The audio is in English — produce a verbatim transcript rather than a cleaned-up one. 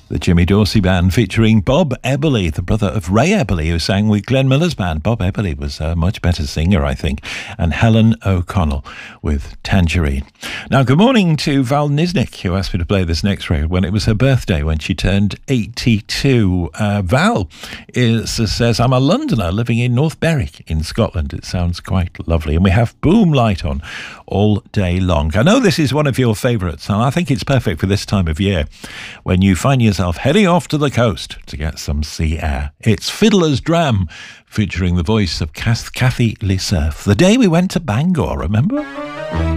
The Jimmy Dorsey Band featuring Bob Eberly, the brother of Ray Eberly, who sang with Glenn Miller's band. Bob Eberly was a much better singer, I think. And Helen O'Connell with Tangerine. Now, good morning to Val Nisnik, who asked me to play this next record when it was her birthday, when she turned eighty-two. Uh, Val is, says, I'm a Londoner living in North Berwick in Scotland. It sounds quite lovely. And we have Boom Light on all day long. I know this is one of your favourites, and I think it's perfect for this time of year when you find yourself heading off to the coast to get some sea air. It's Fiddler's Dram, featuring the voice of Kathy Lee Surf. The day we went to Bangor, remember?